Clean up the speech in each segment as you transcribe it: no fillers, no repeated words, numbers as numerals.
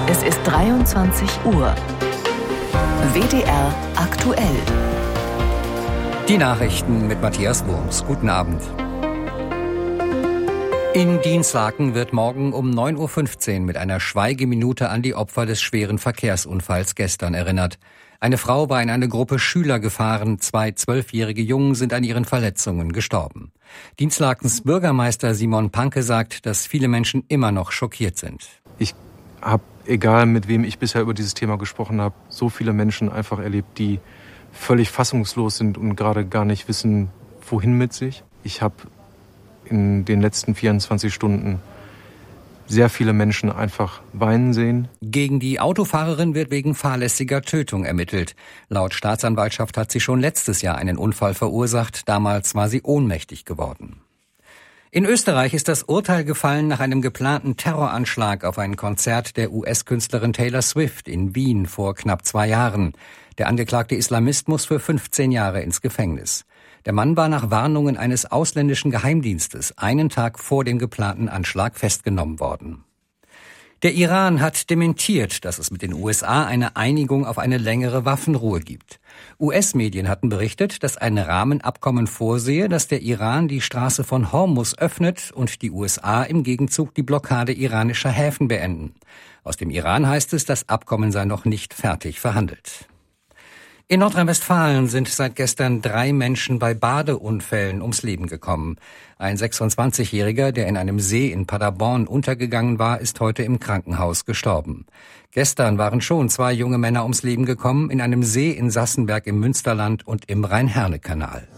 Es ist 23 Uhr. WDR aktuell. Die Nachrichten mit Matthias Wurms. Guten Abend. In Dinslaken wird morgen um 9.15 Uhr mit einer Schweigeminute an die Opfer des schweren Verkehrsunfalls gestern erinnert. Eine Frau war in eine Gruppe Schüler gefahren, 2 12-jährige Jungen sind an ihren Verletzungen gestorben. Dinslakens Bürgermeister Simon Panke sagt, dass viele Menschen immer noch schockiert sind. Ich habe, egal mit wem ich bisher über dieses Thema gesprochen habe, so viele Menschen einfach erlebt, die völlig fassungslos sind und gerade gar nicht wissen, wohin mit sich. Ich habe in den letzten 24 Stunden sehr viele Menschen einfach weinen sehen. Gegen die Autofahrerin wird wegen fahrlässiger Tötung ermittelt. Laut Staatsanwaltschaft hat sie schon letztes Jahr einen Unfall verursacht. Damals war sie ohnmächtig geworden. In Österreich ist das Urteil gefallen nach einem geplanten Terroranschlag auf ein Konzert der US-Künstlerin Taylor Swift in Wien vor knapp 2 Jahren. Der angeklagte Islamist muss für 15 Jahre ins Gefängnis. Der Mann war nach Warnungen eines ausländischen Geheimdienstes einen Tag vor dem geplanten Anschlag festgenommen worden. Der Iran hat dementiert, dass es mit den USA eine Einigung auf eine längere Waffenruhe gibt. US-Medien hatten berichtet, dass ein Rahmenabkommen vorsehe, dass der Iran die Straße von Hormuz öffnet und die USA im Gegenzug die Blockade iranischer Häfen beenden. Aus dem Iran heißt es, das Abkommen sei noch nicht fertig verhandelt. In Nordrhein-Westfalen sind seit gestern 3 Menschen bei Badeunfällen ums Leben gekommen. Ein 26-Jähriger, der in einem See in Paderborn untergegangen war, ist heute im Krankenhaus gestorben. Gestern waren schon 2 junge Männer ums Leben gekommen, in einem See in Sassenberg im Münsterland und im Rhein-Herne-Kanal.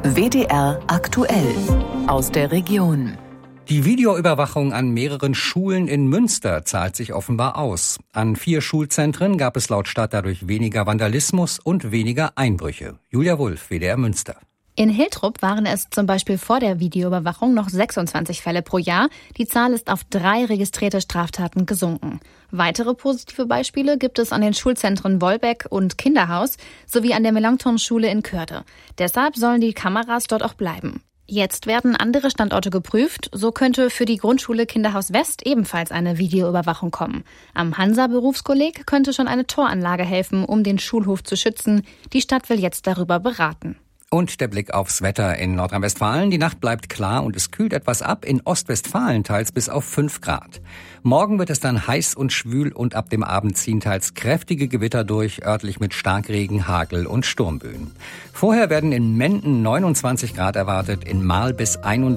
WDR aktuell aus der Region. Die Videoüberwachung an mehreren Schulen in Münster zahlt sich offenbar aus. An 4 Schulzentren gab es laut Stadt dadurch weniger Vandalismus und weniger Einbrüche. Julia Wulff, WDR Münster. In Hiltrup waren es zum Beispiel vor der Videoüberwachung noch 26 Fälle pro Jahr. Die Zahl ist auf 3 registrierte Straftaten gesunken. Weitere positive Beispiele gibt es an den Schulzentren Wolbeck und Kinderhaus sowie an der Melanchthon-Schule in Körde. Deshalb sollen die Kameras dort auch bleiben. Jetzt werden andere Standorte geprüft. So könnte für die Grundschule Kinderhaus West ebenfalls eine Videoüberwachung kommen. Am Hansa-Berufskolleg könnte schon eine Toranlage helfen, um den Schulhof zu schützen. Die Stadt will jetzt darüber beraten. Und der Blick aufs Wetter in Nordrhein-Westfalen. Die Nacht bleibt klar und es kühlt etwas ab, in Ostwestfalen teils bis auf 5 Grad. Morgen wird es dann heiß und schwül und ab dem Abend ziehen teils kräftige Gewitter durch, örtlich mit Starkregen, Hagel und Sturmböen. Vorher werden in Menden 29 Grad erwartet, in Marl bis 31